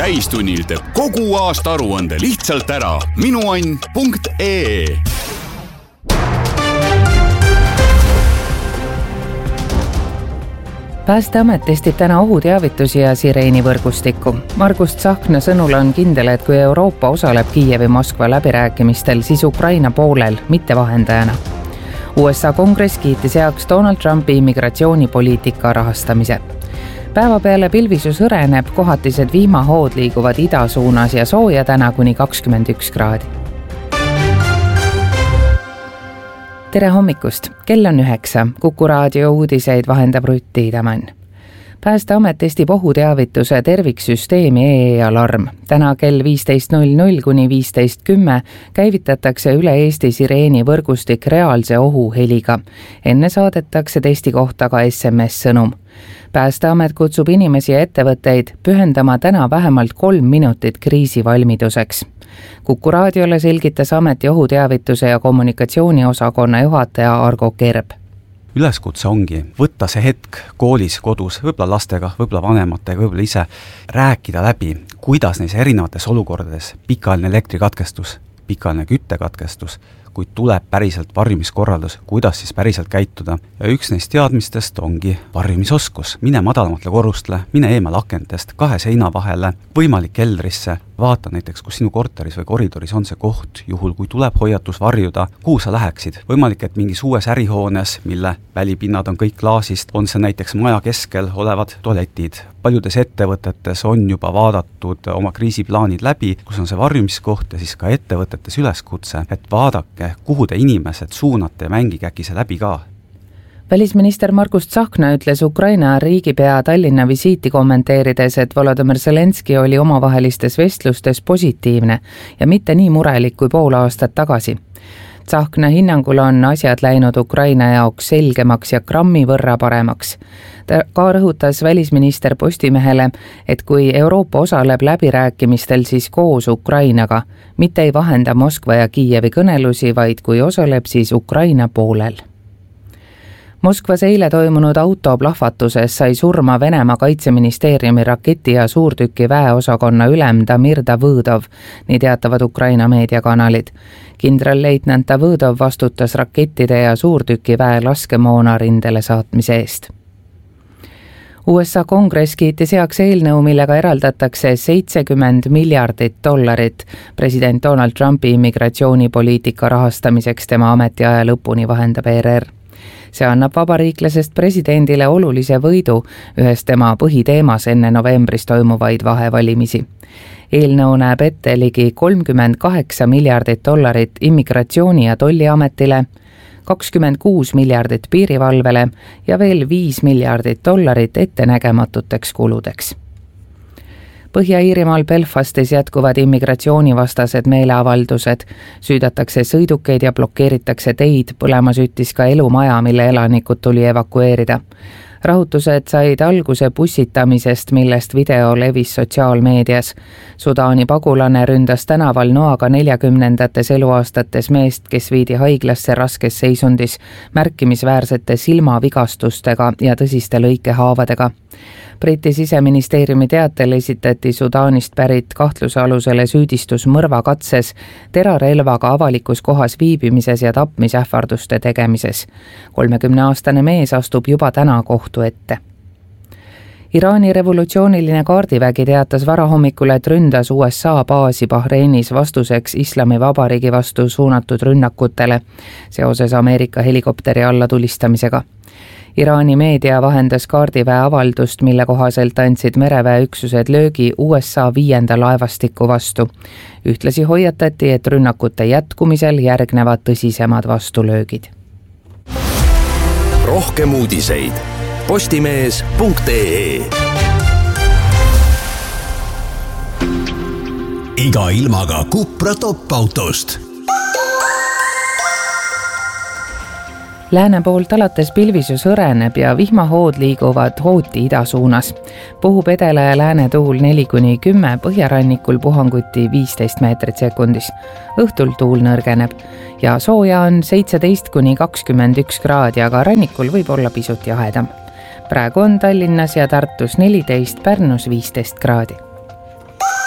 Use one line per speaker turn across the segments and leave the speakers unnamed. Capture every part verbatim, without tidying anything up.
täistunnil teeb kogu aasta aruande lihtsalt ära. minuann punkt ee.
Päästeamet testib täna ohuteavitusi ja sireenivõrgustikku. Margus Tsahkna sõnul on kindel, et kui Euroopa osaleb Kiievi Moskva läbirääkimistel, siis Ukraina poolel, mitte vahendajana. U S A kongress kiitis heaks Donald Trumpi immigratsioonipoliitika rahastamise. Päeva peale pilvisus hõreneb, kohatised vihmahood liiguvad ida suunas ja sooja täna kuni kakskümmend üks kraadi. Tere hommikust! Kell on üheksa. Kuku raadio uudiseid vahendab Rutt Tiidemann. Päästeamet testib ohuteavituse terviksüsteemi E E alarm. Täna kell viisteist null null kuni viisteist kümme käivitatakse üle Eesti sireeni võrgustik reaalse ohuheliga. Enne saadetakse testi kohta ka S M S-sõnum. Päästeamet kutsub inimesi ja ettevõtteid pühendama täna vähemalt kolm minutit kriisivalmiduseks. Kuku raadiole selgitas ameti ohuteavituse ja kommunikatsiooniosakonna juhataja Argo Kerb.
Üleskutse ongi võtta see hetk koolis, kodus, võib-olla lastega, võib-olla vanematega, võib-olla ise, rääkida läbi, kuidas neis erinevates olukordades pikaajaline elektrikatkestus, pikaajaline küttekatkestus, kui tuleb päriselt varjumiskorraldus, kuidas siis päriselt käituda. Ja üks neist teadmistest ongi varjumisoskus. Mine madalamatele korrustele, mine eemal akentest, kahe seina vahele, võimalik keldrisse, vaata näiteks, kus sinu korteris või koridoris on see koht, juhul kui tuleb hoiatus varjuda, kuhu sa läheksid. Võimalik, et mingis uues ärihoones, mille välipinnad on kõik klaasist, on see näiteks maja keskel olevad tualetid. Paljudes ettevõtetes on juba vaadatud oma kriisiplaanid läbi, kus on see varjumiskoht ja siis ka ettevõtetes üleskutse, et vaadake, kuhu te inimesed suunate ja mängige äkki see läbi ka.
Välisminister Margus Tsahkna ütles Ukraina riigipea Tallinna visiiti kommenteerides, et Volodõmõr Zelenski oli omavahelistes vestlustes positiivne ja mitte nii murelik kui pool aastat tagasi. Tsahkna hinnangul on asjad läinud Ukraina jaoks selgemaks ja grammi võrra paremaks. Ta ka rõhutas välisminister Postimehele, et kui Euroopa osaleb läbirääkimistel, siis koos Ukrainaga, mitte ei vahenda Moskva ja Kiievi kõnelusi, vaid kui osaleb, siis Ukraina poolel. Moskvas eile toimunud autoplahvatuses sai surma Venemaa kaitseministeeriumi raketi- ja suurtüki väeosakonna ülem Damir Davõdov, nii teatavad Ukraina meediakanalid. Kindralleitnant Davõdov vastutas rakettide ja suurtüki väe laskemoona rindele saatmise eest. U S A kongress kiitis heaks eelnõu, millega eraldatakse seitsekümmend miljardit dollarit president Donald Trumpi immigratsioonipoliitika rahastamiseks tema ametiaja lõpuni, vahendab E R R. See annab vabariiklasest presidendile olulise võidu ühes tema põhiteemas enne novembris toimuvaid vahevalimisi. Eelnõu näeb ette ligi kolmkümmend kaheksa miljardit dollarit immigratsiooni- ja tolliametile, kakskümmend kuus miljardit piirivalvele ja veel viis miljardit dollarit ettenägematuteks kuludeks. Põhja-Iirimaal Belfastis jätkuvad immigratsioonivastased meeleavaldused, süüdatakse sõidukeid ja blokeeritakse teid, põlemas üttis ka elumaja, mille elanikud tuli evakueerida. Rahutused said alguse pussitamisest, millest video levis sotsiaalmeedias. Sudaani pagulane ründas tänaval noaga neljakümnendates eluaastates meest, kes viidi haiglasse raskes seisundis, märkimisväärsete silmavigastustega ja tõsiste lõikehaavadega. Briti siseministeeriumi teatel esitati Sudaanist pärit kahtlusalusele süüdistus mõrvakatses, terarelvaga avalikus kohas viibimises ja tapmisähvarduste tegemises. kolmekümneaastane mees astub juba täna kohtu ette. Iraani revolutsiooniline kaardivägi teatas varahommikul, et ründas U S A baasi Bahreinis vastuseks Islamivabariigi vastu suunatud rünnakutele seoses Ameerika helikopteri alla tulistamisega. Iraani meedia vahendas kaardiväe avaldust, mille kohaselt andsid mereväeüksused löögi U S A viienda laevastiku vastu. Ühtlasi hoiatati, et rünnakute jätkumisel järgnevad tõsisemad vastulöögid.
Rohkem uudiseid postimees punkt ee. Iga ilmaga Cupra top-autost.
Lääne poolt alates pilvisus hõreneb ja vihmahood liiguvad hooti ida suunas. Puhub edela ja lääne tuul neli kuni kümme, põhjarannikul puhanguti viisteist meetrit sekundis. Õhtul tuul nõrgeneb ja sooja on seitseteist kuni kakskümmend üks kraadi, aga rannikul võib olla pisut jahedam. Praegu on Tallinnas ja Tartus neliteist, Pärnus viisteist kraadi.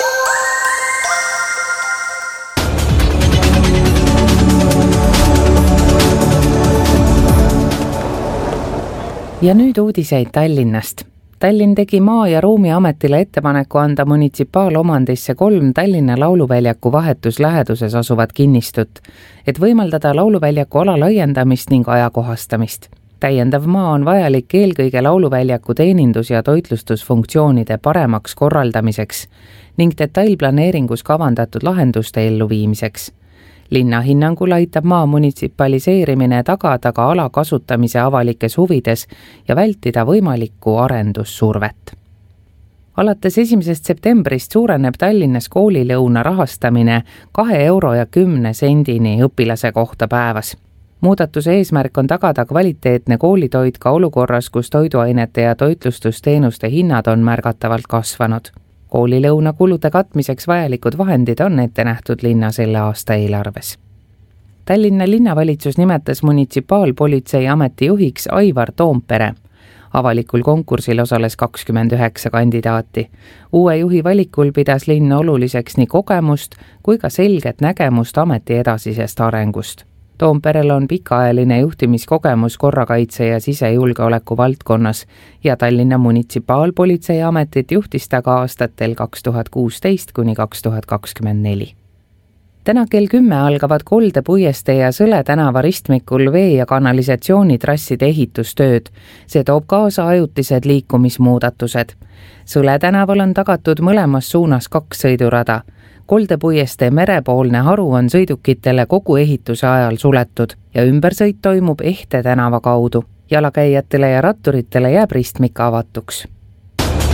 ja nüüd uudiseid Tallinnast. Tallinn tegi Maa- ja Ruumiametile ettepaneku anda munitsipaalomandisse kolm Tallinna lauluväljaku vahetus läheduses asuvat kinnistut, et võimaldada lauluväljaku ala laiendamist ning ajakohastamist. Täiendav maa on vajalik eelkõige lauluväljaku teenindus- ja toitlustusfunktsioonide paremaks korraldamiseks ning detailplaneeringus kavandatud lahenduste elluviimiseks. Linna hinnangul aitab maa munitsipaliseerimine tagada ka ala kasutamise avalikes huvides ja vältida võimalikku arendussurvet. Alates esimesest septembrist suureneb Tallinnas koolilõuna rahastamine kahe euro ja kümne sendini õpilase kohta päevas. Muudatuse eesmärk on tagada kvaliteetne koolitoit ka olukorras, kus toiduainete ja toitlustusteenuste hinnad on märgatavalt kasvanud. Koolilõuna kulude katmiseks vajalikud vahendid on ette nähtud linna selle aasta eelarves. Tallinna linnavalitsus nimetas munitsipaalpolitsei ameti juhiks Aivar Toompere. Avalikul konkursil osales kakskümmend üheksa kandidaati. Uue juhi valikul pidas linn oluliseks nii kogemust kui ka selget nägemust ameti edasisest arengust. Toomperel on pikaajaline juhtimiskogemus korrakaitse ja sisejulgeoleku valdkonnas ja Tallinna munitsipaalpolitsei ametit juhtis ta ka aastatel kaks tuhat kuusteist kuni kaks tuhat kakskümmend neli. Täna kell kümme algavad Kolde puiestee ja Sõle tänava ristmikul vee- ja kanalisatsioonitrasside ehitustööd. See toob kaasa ajutised liikumismuudatused. Sõle tänaval on tagatud mõlemas suunas kaks sõidurada. Kolde puiestee merepoolne haru on sõidukitele kogu ehituse ajal suletud ja ümbersõit toimub Ehte tänava kaudu. Jalakäijatele ja ratturitele jääb ristmik avatuks.